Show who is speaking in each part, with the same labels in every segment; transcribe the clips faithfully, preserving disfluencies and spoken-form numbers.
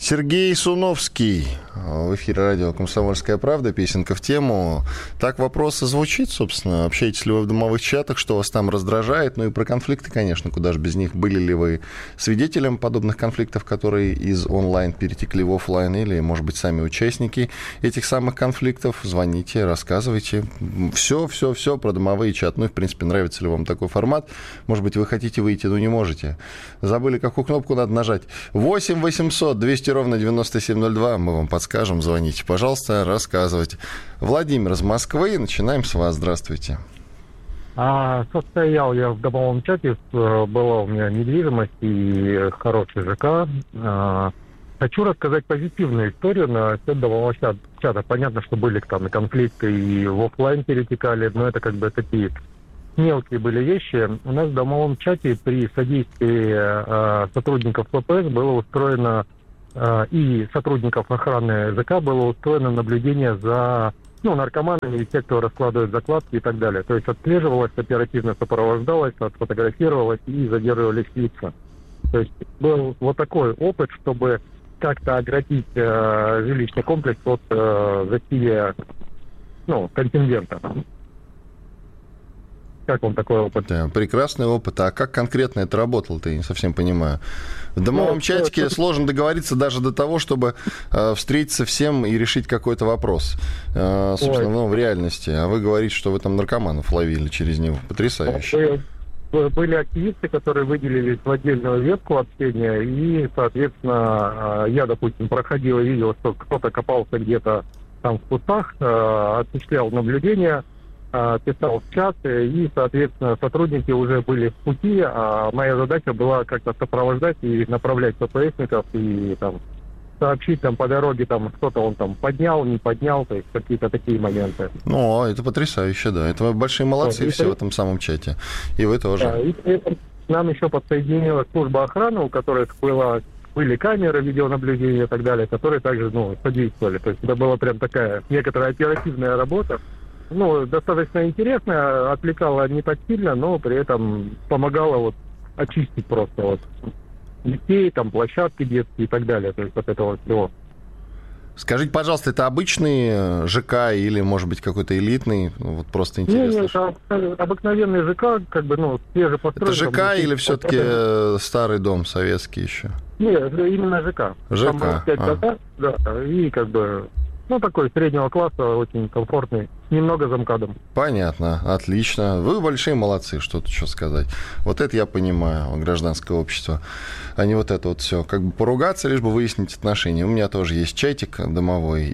Speaker 1: Сергей Суновский. В эфире радио «Комсомольская правда». Песенка в тему. Так вопрос и звучит, собственно. Общаетесь ли вы в домовых чатах? Что вас там раздражает? Ну и про конфликты, конечно. Куда же без них? Были ли вы свидетелем подобных конфликтов, которые из онлайн перетекли в офлайн? Или, может быть, сами участники этих самых конфликтов? Звоните, рассказывайте. Все, все, все про домовые чаты. Ну и, в принципе, нравится ли вам такой формат? Может быть, вы хотите выйти, но не можете. Забыли, какую кнопку надо нажать. восемь восемьсот двести ровно девяносто семь ноль два. Мы вам подскажем. Звоните, пожалуйста, рассказывайте. Владимир из Москвы. Начинаем с вас. Здравствуйте.
Speaker 2: А, состоял я в домовом чате. Была у меня недвижимость и хороший ЖК. А, хочу рассказать позитивную историю на счет домового чата. Понятно, что были там и конфликты, и в офлайн перетекали, но это как бы такие мелкие были вещи. У нас в домовом чате при содействии а, сотрудников ФПС было устроено и сотрудников охраны ЖК было устроено наблюдение за ну, наркоманами и те, кто раскладывает закладки и так далее. То есть отслеживалось, оперативно сопровождалось, отфотографировалось и задерживались лица. То есть был вот такой опыт, чтобы как-то оградить э, жилищный комплекс от э, засилия ну, контингента. Как вам такой опыт?
Speaker 1: Да, прекрасный опыт. А как конкретно это работало-то, я не совсем понимаю. В домовом ну, чатике это... сложно договориться даже до того, чтобы э, встретиться всем и решить какой-то вопрос. Э, собственно, ну, в реальности. А вы говорите, что вы там наркоманов ловили через него. Потрясающе.
Speaker 2: Были активисты, которые выделились в отдельную ветку общения, и, соответственно, я, допустим, проходил и видел, что кто-то копался где-то там в кустах, э, осуществлял наблюдение, писал в чат, и, соответственно, сотрудники уже были в пути, а моя задача была как-то сопровождать и направлять ППСников, и там сообщить там по дороге, там кто-то он там поднял, не поднял, то есть какие-то такие моменты.
Speaker 1: Ну, это потрясающе, да. Это вы большие молодцы да, все и... в этом самом чате. И вы тоже.
Speaker 2: Да, и при этом нам еще подсоединила служба охраны, у которых была, были камеры, видеонаблюдения и так далее, которые также ну, содействовали. То есть это была прям такая некоторая оперативная работа. Ну, достаточно интересно, отвлекала не так сильно, но при этом помогала вот очистить просто вот детей, там, площадки детские и так далее, то есть от этого всего.
Speaker 1: Скажите, пожалуйста, это обычный ЖК или, может быть, какой-то элитный? Вот просто интересно.
Speaker 2: Нет, нет, это обыкновенный ЖК, как бы, ну, свежепостроенный.
Speaker 1: Это ЖК там, или все-таки это... старый дом советский еще?
Speaker 2: Нет, именно ЖК.
Speaker 1: ЖК,
Speaker 2: там пять
Speaker 1: а.
Speaker 2: дота, да, и как бы... Ну, такой среднего класса, очень комфортный, немного замкадом.
Speaker 1: Понятно, отлично. Вы большие молодцы, что тут еще сказать. Вот это я понимаю, гражданское общество, а не вот это вот все. Как бы поругаться, лишь бы выяснить отношения. У меня тоже есть чатик домовой,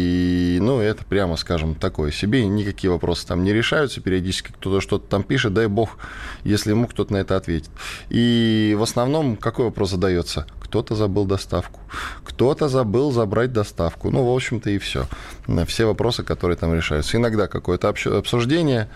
Speaker 1: и, ну, это прямо, скажем, такое себе. Никакие вопросы там не решаются, периодически кто-то что-то там пишет, дай бог, если ему кто-то на это ответит. И в основном какой вопрос задается? Кто-то забыл доставку, кто-то забыл забрать доставку. Ну, в общем-то, и все. Все вопросы, которые там решаются. Иногда какое-то обсуждение,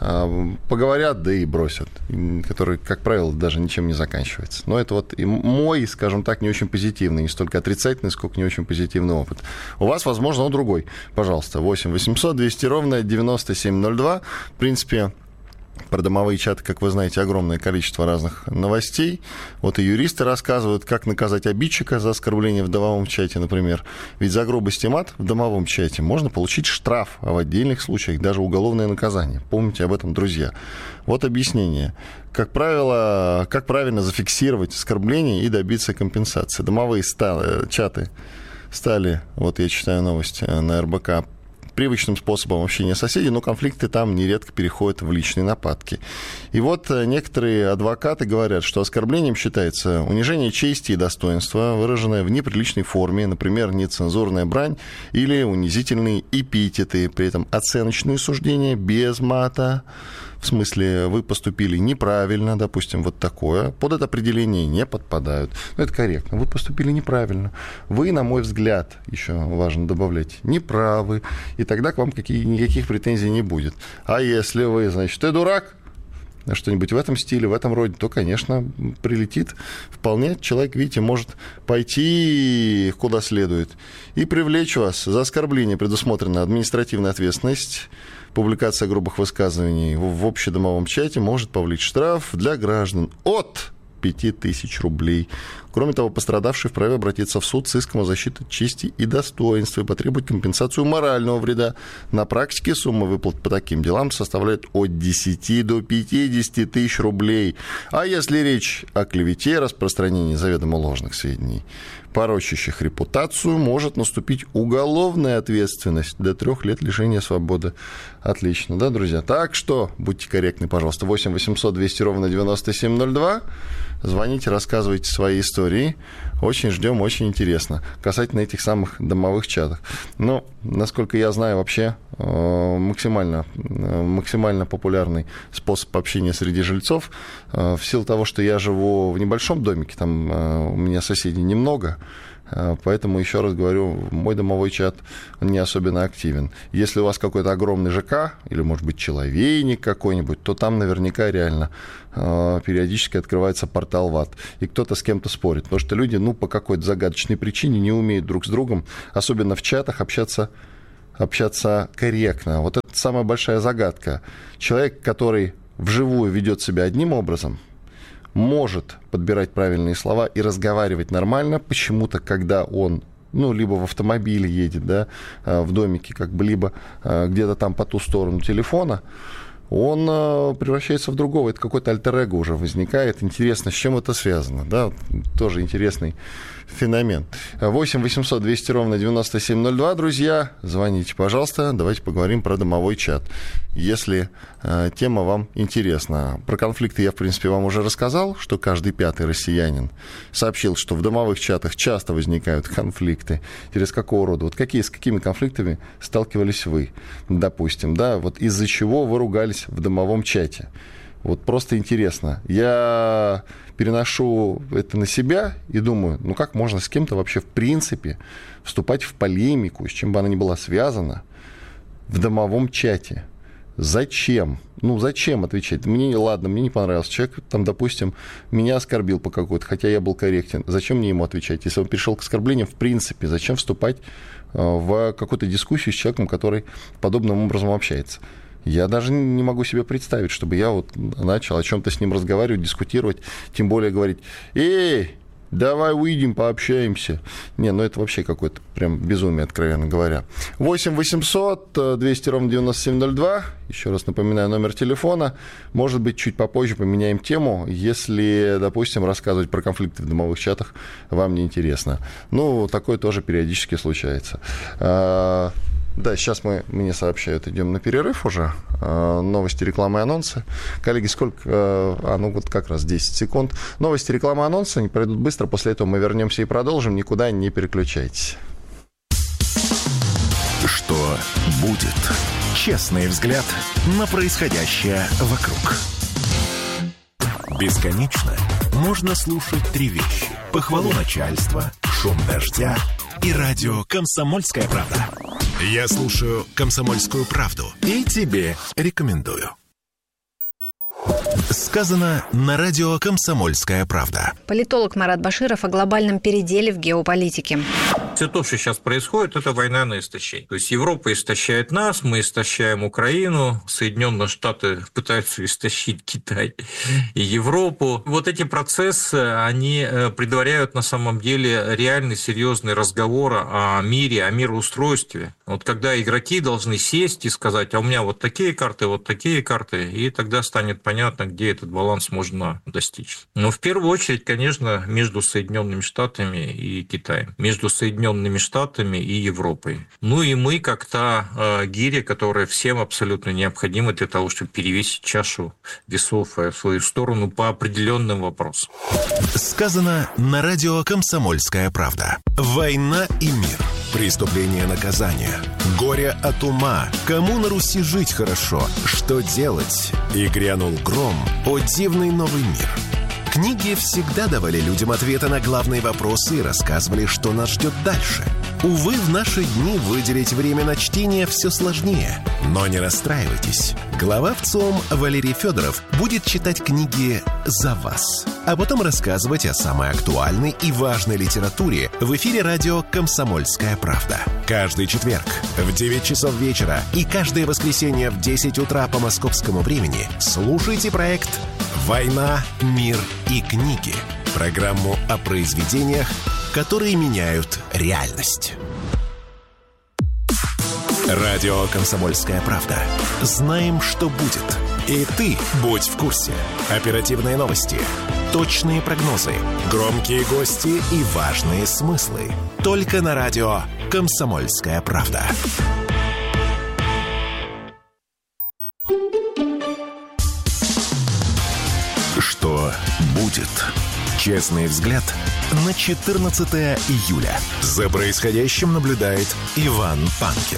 Speaker 1: поговорят, да и бросят, который, как правило, даже ничем не заканчивается. Но это вот и мой, скажем так, не очень позитивный, не столько отрицательный, сколько не очень позитивный опыт. У вас, возможно, он другой. Пожалуйста, восемь восемьсот двести ровно девяносто семь ноль два. В принципе, про домовые чаты, как вы знаете, огромное количество разных новостей. Вот и юристы рассказывают, как наказать обидчика за оскорбление в домовом чате, например. Ведь за грубость и мат в домовом чате можно получить штраф, а в отдельных случаях даже уголовное наказание. Помните об этом, друзья. Вот объяснение. Как правило, как правильно зафиксировать оскорбление и добиться компенсации. Домовые стали, чаты стали, вот я читаю новости на эр бэ ка, привычным способом общения соседей, но конфликты там нередко переходят в личные нападки. И вот некоторые адвокаты говорят, что оскорблением считается унижение чести и достоинства, выраженное в неприличной форме, например, нецензурная брань или унизительные эпитеты, при этом оценочные суждения без мата, в смысле, вы поступили неправильно, допустим, вот такое, под это определение не подпадают. Ну, это корректно. Вы поступили неправильно. Вы, на мой взгляд, еще важно добавлять, неправы, и тогда к вам какие, никаких претензий не будет. А если вы, значит, ты дурак, что-нибудь в этом стиле, в этом роде, то, конечно, прилетит. Вполне человек, видите, может пойти куда следует и привлечь вас. За оскорбление предусмотрена административная ответственность. Публикация грубых высказываний в общедомовом чате может повлечь штраф для граждан от пяти тысяч рублей. Кроме того, пострадавший вправе обратиться в суд с иском о защите чести и достоинства и потребовать компенсацию морального вреда. На практике сумма выплат по таким делам составляет от десяти до пятидесяти тысяч рублей. А если речь о клевете, распространении заведомо ложных сведений, порочащих репутацию, может наступить уголовная ответственность до трех лет лишения свободы. Отлично, да, друзья? Так что будьте корректны, пожалуйста. восемь восемьсот двести ровно девяносто семь ноль два. Звоните, рассказывайте свои истории. Очень ждем, очень интересно. Касательно этих самых домовых чатов. Ну, насколько я знаю, вообще максимально, максимально популярный способ общения среди жильцов. В силу того, что я живу в небольшом домике, там у меня соседей немного, поэтому, еще раз говорю, мой домовой чат не особенно активен. Если у вас какой-то огромный ЖК, или, может быть, человейник какой-нибудь, то там наверняка реально периодически открывается портал в ад, и кто-то с кем-то спорит, потому что люди, ну, по какой-то загадочной причине не умеют друг с другом, особенно в чатах, общаться, общаться корректно. Вот это самая большая загадка. Человек, который вживую ведет себя одним образом, может подбирать правильные слова и разговаривать нормально, почему-то, когда он, ну, либо в автомобиле едет, да, в домике, как бы, либо где-то там по ту сторону телефона, он превращается в другого. Это какой-то альтер-эго уже возникает. Интересно, с чем это связано, да? Тоже интересный феномен. восемь восемьсот двести ровно девяносто семь ноль два, друзья, звоните, пожалуйста, давайте поговорим про домовой чат, если э, тема вам интересна. Про конфликты я, в принципе, вам уже рассказал, что каждый пятый россиянин сообщил, что в домовых чатах часто возникают конфликты. Через какого рода? Вот какие, с какими конфликтами сталкивались вы, допустим, да, вот из-за чего вы ругались в домовом чате? Вот просто интересно. Я переношу это на себя и думаю, ну как можно с кем-то вообще в принципе вступать в полемику, с чем бы она ни была связана, в домовом чате? Зачем? Ну, зачем отвечать? Мне, ладно, мне не понравился человек, там, допустим, меня оскорбил по какой-то, хотя я был корректен. Зачем мне ему отвечать? Если он перешел к оскорблениям, в принципе, зачем вступать в какую-то дискуссию с человеком, который подобным образом общается? Я даже не могу себе представить, чтобы я вот начал о чем-то с ним разговаривать, дискутировать, тем более говорить: «Эй, давай выйдем, пообщаемся». Не, ну это вообще какое-то прям безумие, откровенно говоря. восемь восемьсот двести ровно девяносто семь ноль два. Еще раз напоминаю, номер телефона. Может быть, чуть попозже поменяем тему, если, допустим, рассказывать про конфликты в домовых чатах вам не интересно. Ну, такое тоже периодически случается. Да, сейчас мы, мне сообщают, идем на перерыв уже. Новости, рекламы и анонсы. Коллеги, сколько? А, ну вот как раз десять секунд. Новости, реклама, анонсы, они пройдут быстро. После этого мы вернемся и продолжим. Никуда не переключайтесь.
Speaker 3: Что будет? Честный взгляд на происходящее вокруг. Бесконечно можно слушать три вещи: похвалу начальства, шум дождя и радио «Комсомольская правда». Я слушаю «Комсомольскую правду» и тебе рекомендую. Сказано на радио «Комсомольская правда».
Speaker 4: Политолог Марат Баширов о глобальном переделе в геополитике.
Speaker 5: Все то, что сейчас происходит, это война на истощение. То есть Европа истощает нас, мы истощаем Украину, Соединенные Штаты пытаются истощить Китай и Европу. Вот эти процессы, они предваряют на самом деле реальный серьезный разговор о мире, о мироустройстве. Вот когда игроки должны сесть и сказать: а у меня вот такие карты, вот такие карты, и тогда станет понятно, где этот баланс можно достичь. Но в первую очередь, конечно, между Соединенными Штатами и Китаем, между Соединенными Штатами и Европой. Ну и мы, как та э, гиря, которая всем абсолютно необходима для того, чтобы перевесить чашу весов в свою сторону по определенным вопросам.
Speaker 3: Сказано на радио «Комсомольская правда». Война и мир. Преступление, наказание. Горе от ума. Кому на Руси жить хорошо? Что делать? И грянул гром. О дивный новый мир. Книги всегда давали людям ответы на главные вопросы и рассказывали, что нас ждет дальше. Увы, в наши дни выделить время на чтение все сложнее. Но не расстраивайтесь. Глава ВЦИОМ Валерий Федоров будет читать книги за вас, а потом рассказывать о самой актуальной и важной литературе в эфире радио «Комсомольская правда». Каждый четверг в девять часов вечера и каждое воскресенье в десять утра по московскому времени слушайте проект «Война, мир и книги». Программу о произведениях, которые меняют реальность. Радио «Комсомольская правда». Знаем, что будет. И ты будь в курсе. Оперативные новости, точные прогнозы, громкие гости и важные смыслы. Только на радио «Комсомольская правда». Что будет? Честный взгляд на четырнадцатое июля. За происходящим наблюдает Иван Панкин.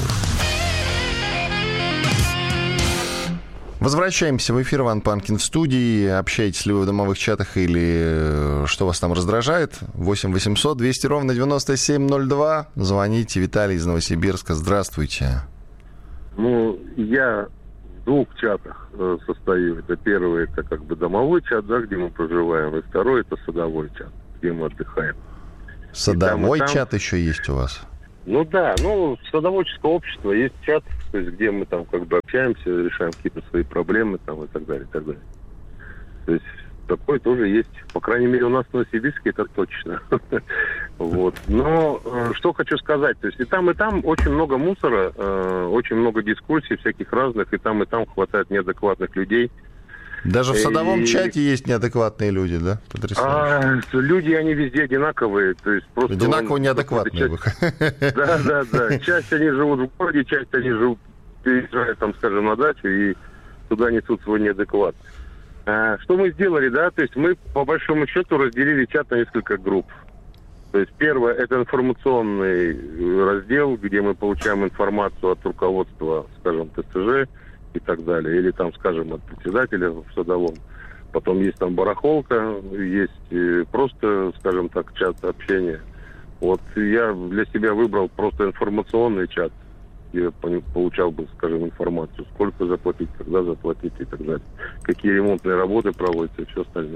Speaker 1: Возвращаемся в эфир. Иван Панкин в студии. Общаетесь ли вы в домовых чатах или что вас там раздражает? восемь восемьсот двести ровно девяносто семь ноль два. Звоните. Виталий из Новосибирска. Здравствуйте.
Speaker 6: Ну, я в двух чатах э, состою. Это первый, это как бы домовой чат, да, где мы проживаем. И второй, это садовой чат, где мы отдыхаем.
Speaker 1: Садовой
Speaker 6: и там, и там...
Speaker 1: чат еще есть у вас?
Speaker 6: Ну да, ну, садоводческое общество, есть чат, то есть где мы там как бы общаемся, решаем какие-то свои проблемы там и так далее, и так далее. То есть такое тоже есть. По крайней мере, у нас в Новосибирске это точно. Вот. Но что хочу сказать, то есть и там, и там очень много мусора, очень много дискуссий всяких разных, и там, и там хватает неадекватных людей.
Speaker 1: Даже в садовом
Speaker 6: и...
Speaker 1: чате есть неадекватные люди, да?
Speaker 6: А, люди, они везде одинаковые. То есть просто
Speaker 1: одинаково
Speaker 6: он...
Speaker 1: неадекватные.
Speaker 6: Часть... Да, да, да. Часть они живут в городе, часть они живут, переезжают, там, скажем, на дачу, и туда несут свой неадекват. А, что мы сделали, да? То есть мы, по большому счету, разделили чат на несколько групп. То есть первое, это информационный раздел, где мы получаем информацию от руководства, скажем, ТСЖ, и так далее, или там, скажем, от председателя в садовом. Потом есть там барахолка, есть просто, скажем так, чат общения. Вот я для себя выбрал просто информационный чат, где я получал бы, скажем, информацию, сколько заплатить, когда заплатить и так далее. Какие ремонтные работы проводятся и все остальное.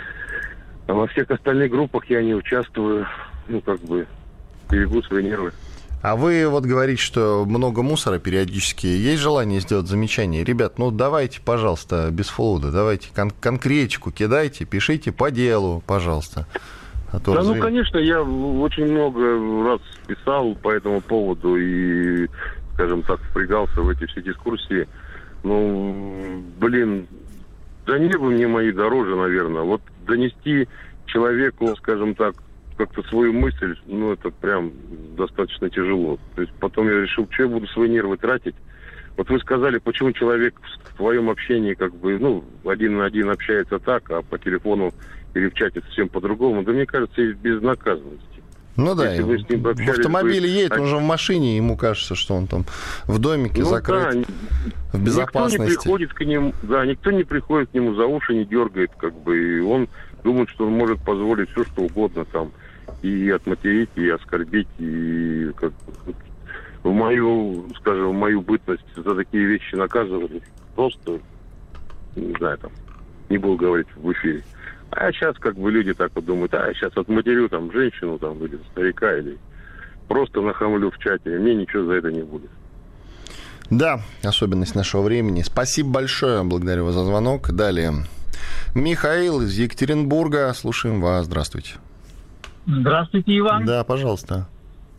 Speaker 6: А во всех остальных группах я не участвую, ну, как бы, берегу свои нервы.
Speaker 1: А вы вот говорите, что много мусора периодически. Есть желание сделать замечание? Ребят, ну давайте, пожалуйста, без флуда, давайте кон- конкретику кидайте, пишите по делу, пожалуйста. А то
Speaker 6: да,
Speaker 1: разве...
Speaker 6: ну, конечно, я очень много раз писал по этому поводу и, скажем так, впрягался в эти все дискуссии. Ну, блин, да небо мне мои дороже, наверное. Вот донести человеку, скажем так, как-то свою мысль, ну, это прям достаточно тяжело. То есть потом я решил, что я буду свои нервы тратить. Вот вы сказали, почему человек в твоем общении как бы, ну, один на один общается так, а по телефону или в чате совсем по-другому. Да мне кажется, есть безнаказанность.
Speaker 1: Ну да,
Speaker 6: Если вы с ним
Speaker 1: в автомобиле
Speaker 6: вы...
Speaker 1: едет, он же в машине, ему кажется, что он там в домике ну, закрыт, да, в безопасности.
Speaker 6: Никто не приходит к нему, да, никто не приходит к нему за уши, не дергает, как бы, и он думает, что он может позволить все, что угодно там, и отматерить, и оскорбить, и как в мою, скажем, в мою бытность за такие вещи наказывали. Просто, не знаю, там, не буду говорить в эфире. А сейчас как бы люди так вот думают, а я сейчас отматерю там женщину там, или старика, или просто нахамлю в чате, и мне ничего за это не будет.
Speaker 1: Да, особенность нашего времени. Спасибо большое, благодарю вас за звонок. Далее. Михаил из Екатеринбурга, слушаем вас, здравствуйте.
Speaker 7: Здравствуйте, Иван.
Speaker 1: Да, пожалуйста.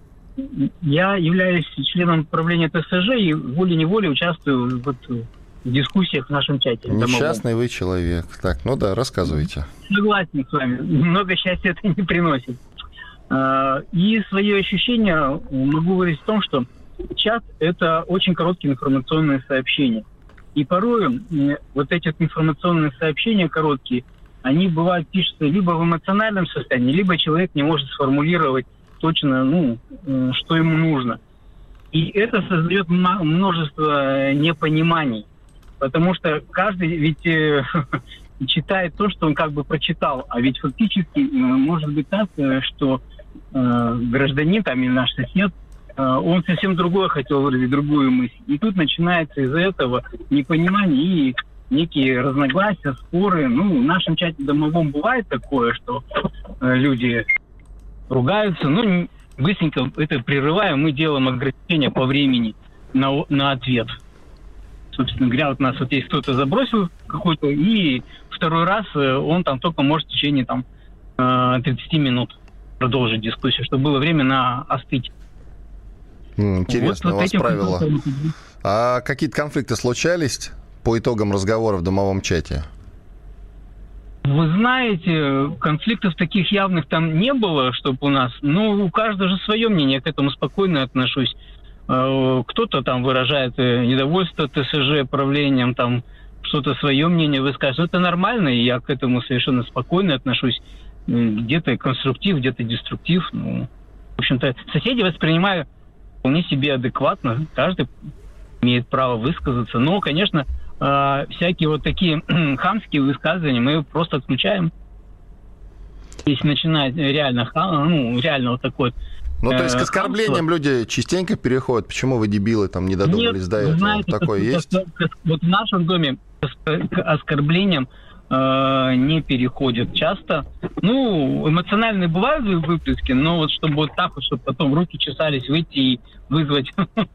Speaker 7: Я являюсь членом правления ТСЖ и волей-неволей участвую вот в дискуссиях в нашем чате.
Speaker 1: Несчастный вы человек. Так, ну да, рассказывайте.
Speaker 7: Согласен с вами. Много счастья это не приносит. И свои ощущения могу выразить в том, что чат – это очень короткие информационные сообщения. И порой вот эти информационные сообщения короткие, они бывают пишутся либо в эмоциональном состоянии, либо человек не может сформулировать точно, ну, что ему нужно. И это создает множество непониманий. Потому что каждый ведь э, читает то, что он как бы прочитал. А ведь фактически э, может быть так, э, что э, гражданин там или наш сосед, э, он совсем другое хотел выразить, другую мысль. И тут начинается из-за этого непонимание и некие разногласия, споры. Ну, в нашем чате домовом бывает такое, что э, люди ругаются. Ну, быстренько это прерываем, мы делаем ограничения по времени на, на ответ. собственно говоря, вот нас вот есть кто-то забросил какой-то, и второй раз он там только может в течение там тридцать минут продолжить дискуссию, чтобы было время на остыть.
Speaker 1: Интересно,
Speaker 7: вот,
Speaker 1: у вас
Speaker 7: вот
Speaker 1: правила.
Speaker 7: конфликтом...
Speaker 1: А какие-то конфликты случались по итогам разговора в домовом чате?
Speaker 7: Вы знаете, конфликтов таких явных там не было, чтобы у нас. Но у каждого же свое мнение, я к этому спокойно отношусь. Кто-то там выражает недовольство ТСЖ правлением, там что-то свое мнение высказывает. Это нормально, и я к этому совершенно спокойно отношусь. Где-то конструктив, где-то деструктив. Ну, в общем-то, соседей воспринимаю вполне себе адекватно. Каждый имеет право высказаться. Но, конечно, всякие вот такие хамские высказывания мы просто отключаем. Если начинать реально, ну, реально вот такой...
Speaker 1: Ну, то есть к оскорблениям люди частенько переходят. Почему вы, дебилы, там не додумались
Speaker 7: Нет,
Speaker 1: до этого?
Speaker 7: знаете,
Speaker 1: Такое
Speaker 7: как,
Speaker 1: есть?
Speaker 7: Как, как, вот в нашем доме к оскорблениям э, не переходят часто. Ну, эмоциональные бывают выплески, но вот чтобы вот так вот, чтобы потом руки чесались, выйти и вызвать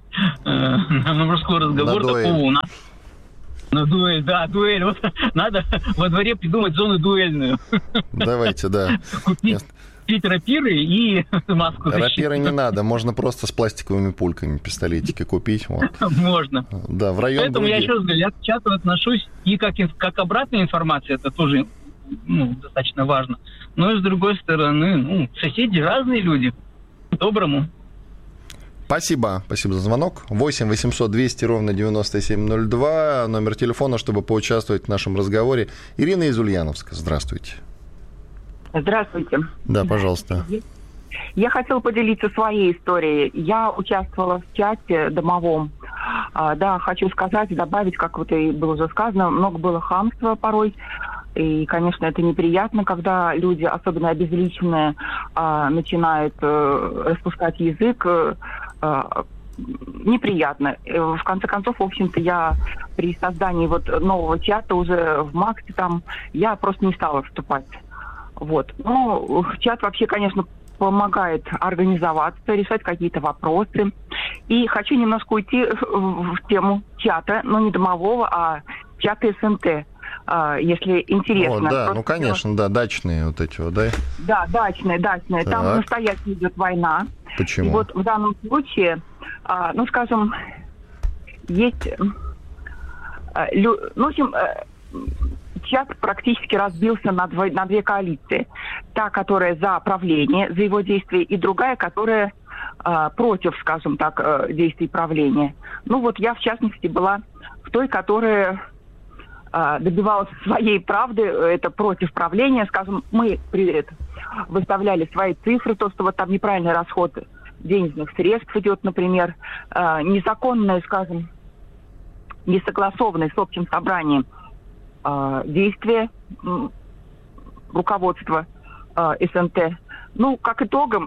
Speaker 7: на мужской разговор, такого у нас. На дуэль, да, дуэль. Вот надо во дворе придумать зону дуэльную.
Speaker 1: Давайте, да.
Speaker 7: Купить Купить рапиры и маску защиты.
Speaker 1: Рапиры не надо, можно просто с пластиковыми пульками пистолетики купить. Вот.
Speaker 7: Можно.
Speaker 1: Да, в район
Speaker 7: Поэтому
Speaker 1: других.
Speaker 7: я еще раз говорю, я к чату отношусь и как, как обратная информация, это тоже ну, достаточно важно. Но и с другой стороны, ну, соседи разные люди. По-доброму.
Speaker 1: Спасибо. Спасибо за звонок. восемь восемьсот двести ровно девяносто семь ноль два. Номер телефона, чтобы поучаствовать в нашем разговоре. Ирина из Ульяновска. Здравствуйте.
Speaker 8: Здравствуйте.
Speaker 1: Да, пожалуйста.
Speaker 8: Я хотела поделиться своей историей. Я участвовала в чате домовом. А, да, хочу сказать, добавить, как вот и было уже сказано, много было хамства порой. И, конечно, это неприятно, когда люди, особенно обезличенные, а, начинают а, распускать язык. А, неприятно. В конце концов, в общем-то, я при создании вот нового чата уже в Максе там, я просто не стала вступать. Вот. Но чат вообще, конечно, помогает организоваться, решать какие-то вопросы. И хочу немножко уйти в тему чата, но не домового, а чата СНТ, если интересно.
Speaker 1: О, да,
Speaker 8: Просто
Speaker 1: ну, конечно, да, дачные вот эти вот, да?
Speaker 8: Да, дачные, дачные.
Speaker 1: Так.
Speaker 8: Там настоящая идет война.
Speaker 1: Почему?
Speaker 8: И вот в данном случае, ну, скажем, есть... Ну, в общем... Чат практически разбился на, дво, на две коалиции. Та, которая за правление, за его действия, и другая, которая э, против, скажем так, э, действий правления. Ну вот я, в частности, была в той, которая э, добивалась своей правды, это против правления. Скажем, мы привет, выставляли свои цифры, то, что вот там неправильный расход денежных средств идет, например, э, незаконное, скажем, несогласованное с общим собранием действия руководства СНТ. Ну, как итогом,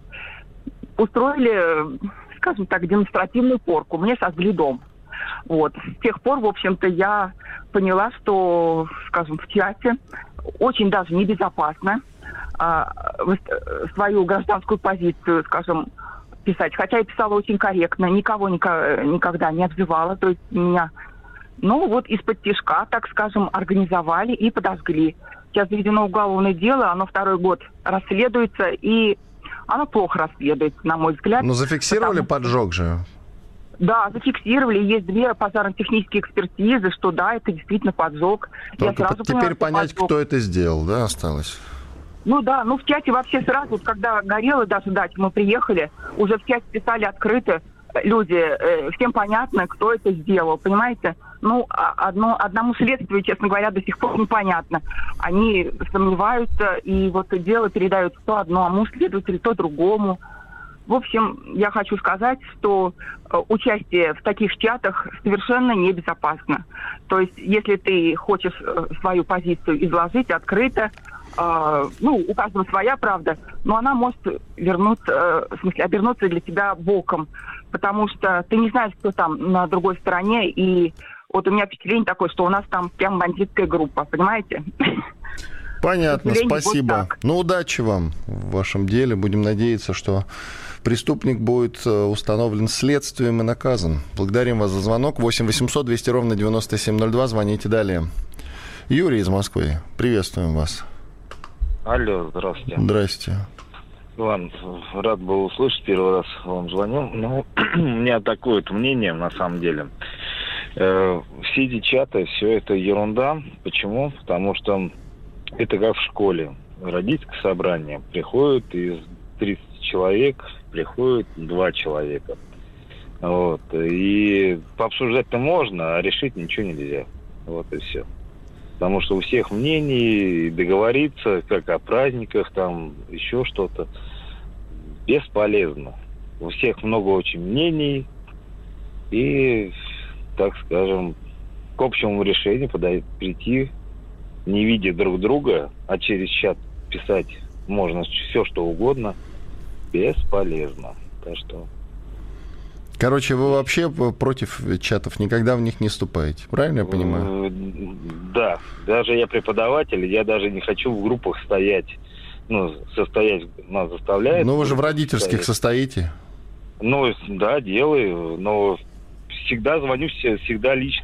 Speaker 8: устроили, скажем так, демонстративную порку. Мне сожгли дом. Вот. С тех пор, в общем-то, я поняла, что, скажем, в чате очень даже небезопасно а, свою гражданскую позицию, скажем, писать. Хотя я писала очень корректно, никого ник- никогда не обзывала. То есть меня... Ну, вот из-под тишка, так скажем, организовали и подожгли. Сейчас заведено уголовное дело, оно второй год расследуется, и оно плохо расследуется, на мой взгляд.
Speaker 1: Ну, зафиксировали потому... поджог же?
Speaker 8: Да, зафиксировали. Есть две пожарно-технические экспертизы, что да, это действительно поджог.
Speaker 1: Только
Speaker 8: Я сразу
Speaker 1: теперь
Speaker 8: поняла,
Speaker 1: понять,
Speaker 8: поджог.
Speaker 1: кто это сделал, да, осталось?
Speaker 8: Ну да, ну в чате вообще сразу, вот, когда горело даже дача, мы приехали, уже в чате писали открыто, люди, э, всем понятно, кто это сделал, понимаете? Ну, одно, одному следствию, честно говоря, до сих пор непонятно. Они сомневаются, и вот дело передают то одному следователю, то другому. В общем, я хочу сказать, что участие в таких чатах совершенно небезопасно. То есть, если ты хочешь свою позицию изложить открыто, э, ну, у каждого своя правда, но она может вернуться, э, в смысле, обернуться для тебя боком, потому что ты не знаешь, кто там на другой стороне, и вот у меня впечатление такое, что у нас там прям бандитская группа, понимаете?
Speaker 1: Понятно, спасибо.
Speaker 8: Вот
Speaker 1: ну, удачи вам в вашем деле. Будем надеяться, что преступник будет установлен следствием и наказан. Благодарим вас за звонок. восемь восемьсот двести ровно девяносто семь ноль два. Звоните далее. Юрий из Москвы. Приветствуем вас.
Speaker 9: Алло, здравствуйте.
Speaker 1: Здрасте.
Speaker 9: Иван, рад был услышать, первый раз вам звонил. Ну, у меня такое вот мнение, на самом деле. Э, все эти чаты, все это ерунда. Почему? Потому что это как в школе. Родительское собрание. Приходит из тридцати человек, приходит два человека. Вот. И пообсуждать-то можно, а решить ничего нельзя. Вот и все. Потому что у всех мнений, договориться, как о праздниках, там, еще что-то, бесполезно. У всех много очень мнений, и, так скажем, к общему решению подойти, прийти, не видя друг друга, а через чат писать можно все, что угодно, бесполезно. Так что...
Speaker 1: Короче, вы вообще против чатов, никогда в них не вступаете, правильно я понимаю?
Speaker 9: Да, даже я преподаватель, я даже не хочу в группах стоять, ну, состоять нас заставляет.
Speaker 1: Ну, вы же в родительских
Speaker 9: стоять.
Speaker 1: состоите?
Speaker 9: Ну, да, делаю, но всегда звоню, всегда лично.